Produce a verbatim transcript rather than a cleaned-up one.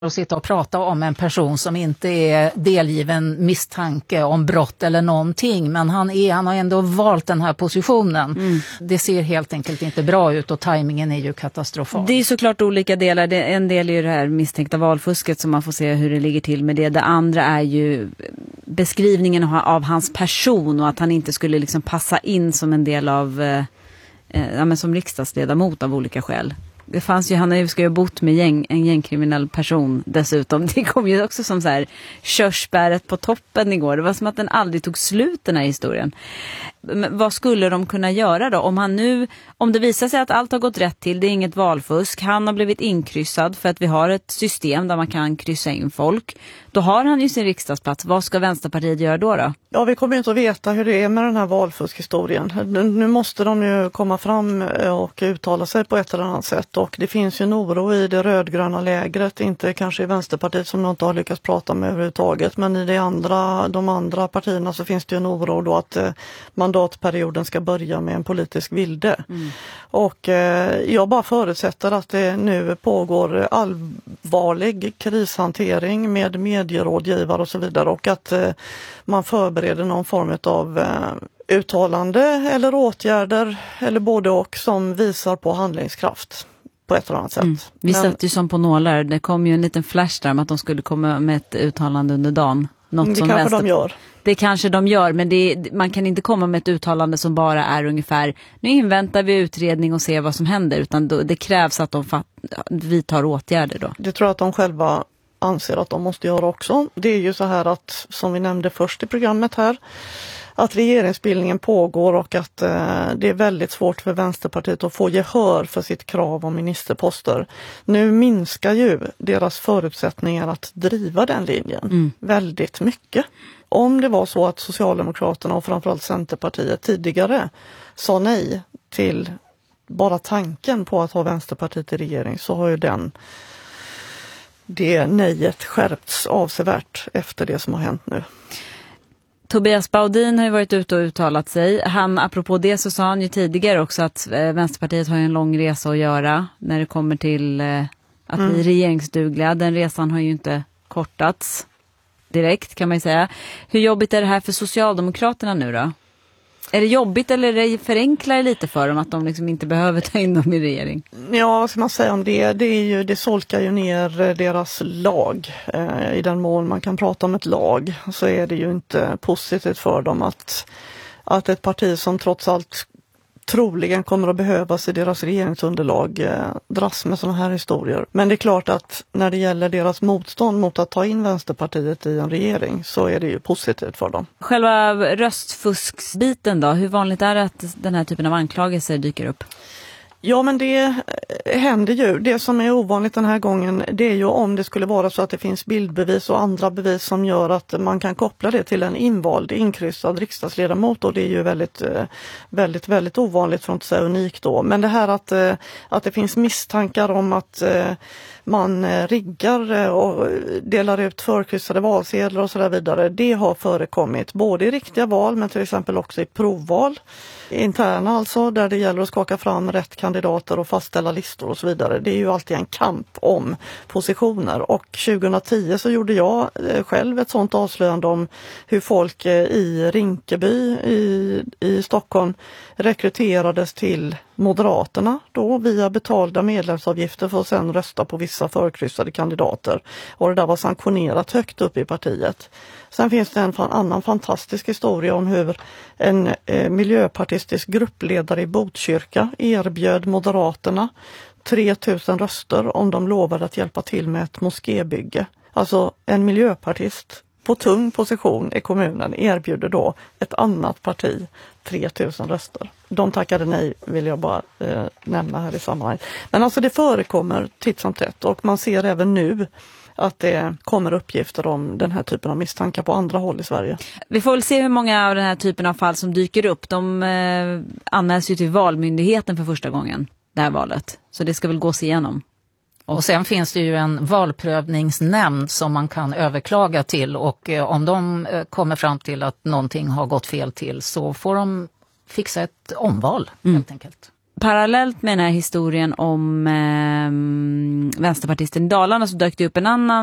att sitta och prata om en person som inte är delgiven misstanke om brott eller någonting, men han, är, han har ändå valt den här positionen. Mm. Det ser helt enkelt inte bra ut och tajmingen är ju katastrofal. Det är såklart olika delar. Det, en del är ju det här misstänkta valfusket som man får se hur det ligger till med det. Det andra är ju beskrivningen av hans person och att han inte skulle liksom passa in som en del av, eh, ja, men som riksdagsledamot av olika skäl. Det fanns ju, han har ju ska ju bott med gäng, en gängkriminell person dessutom. Det kom ju också som så här körsbäret på toppen igår. Det var som att den aldrig tog slut, den här historien. Men vad skulle de kunna göra då? Om han nu, om det visar sig att allt har gått rätt till, det är inget valfusk, han har blivit inkryssad för att vi har ett system där man kan kryssa in folk. Då har han ju sin riksdagsplats. Vad ska Vänsterpartiet göra då då? Ja, vi kommer inte att veta hur det är med den här valfuskhistorien. Nu måste de ju komma fram och uttala sig på ett eller annat sätt. Och det finns ju en oro i det rödgröna lägret, inte kanske i Vänsterpartiet som de inte har lyckats prata med överhuvudtaget. Men i det andra, de andra partierna så finns det ju en oro då att mandatperioden ska börja med en politisk vilde. Mm. Och eh, jag bara förutsätter att det nu pågår allvarlig krishantering med medierådgivare och så vidare och att eh, man förbereder någon form av eh, uttalande eller åtgärder eller både och som visar på handlingskraft på ett eller annat sätt. Mm. Vi Men, satt ju som på nålar. Det kom ju en liten flash där om att de skulle komma med ett uttalande under dagen. Något det som kanske vänster... de gör. Det kanske de gör, men det, man kan inte komma med ett uttalande som bara är ungefär nu inväntar vi utredning och ser vad som händer, utan då, det krävs att de fatt, vidtar åtgärder då. Det tror jag att de själva anser att de måste göra också. Det är ju så här att, som vi nämnde först i programmet här, att regeringsbildningen pågår och att eh, det är väldigt svårt för Vänsterpartiet att få gehör för sitt krav om ministerposter. Nu minskar ju deras förutsättningar att driva den linjen mm. väldigt mycket. Om det var så att Socialdemokraterna och framförallt Centerpartiet tidigare sa nej till bara tanken på att ha Vänsterpartiet i regering, så har ju den det nejet skärpts avsevärt efter det som har hänt nu. Tobias Baudin har ju varit ute och uttalat sig. Han, apropå det så sa han ju tidigare också att eh, Vänsterpartiet har en lång resa att göra när det kommer till eh, att mm. bli regeringsdugliga. Den resan har ju inte kortats direkt, kan man ju säga. Hur jobbigt är det här för Socialdemokraterna nu då? Är det jobbigt eller är det förenklar lite för dem att de liksom inte behöver ta in dem i regering? Ja, vad ska man säga om det? Det, är ju, det solkar ju ner deras lag. Eh, I den mån man kan prata om ett lag så är det ju inte positivt för dem att, att ett parti som trots allt troligen kommer att behövas i deras regeringsunderlag eh, dras med sådana här historier. Men det är klart att när det gäller deras motstånd mot att ta in Vänsterpartiet i en regering så är det ju positivt för dem. Själva röstfusksbiten då, hur vanligt är det att den här typen av anklagelser dyker upp? Ja, men det händer ju. Det som är ovanligt den här gången, det är ju om det skulle vara så att det finns bildbevis och andra bevis som gör att man kan koppla det till en invald, inkryssad riksdagsledamot, och det är ju väldigt, väldigt, väldigt ovanligt, för att inte säga unikt då. Men det här att, att det finns misstankar om att man riggar och delar ut förkryssade valsedlar och så där vidare, det har förekommit både i riktiga val men till exempel också i provval. Interna alltså, där det gäller att skaka fram rätt kandidater och fastställa listor och så vidare. Det är ju alltid en kamp om positioner, och tjugohundratio så gjorde jag själv ett sådant avslöjande om hur folk i Rinkeby i, i Stockholm rekryterades till Moderaterna då via betalda medlemsavgifter för att sedan rösta på vissa förkryssade kandidater. Och det där var sanktionerat högt upp i partiet. Sen finns det en fan, annan fantastisk historia om hur en eh, miljöpartistisk gruppledare i Botkyrka erbjöd Moderaterna tre tusen röster om de lovade att hjälpa till med ett moskébygge. Alltså en miljöpartist på tung position i kommunen erbjuder då ett annat parti tre tusen röster. De tackade nej, vill jag bara eh, nämna här i sammanhanget. Men alltså det förekommer titt som tätt, och man ser även nu att det kommer uppgifter om den här typen av misstankar på andra håll i Sverige. Vi får väl se hur många av den här typen av fall som dyker upp. De eh, anmäls ju till Valmyndigheten för första gången, det här valet. Så det ska väl gås igenom. Och sen finns det ju en valprövningsnämnd som man kan överklaga till, och eh, om de eh, kommer fram till att någonting har gått fel till så får de fixa ett omval mm. helt enkelt. parallellt med den här historien om eh, vänsterpartisten i Dalarna så dök det upp en annan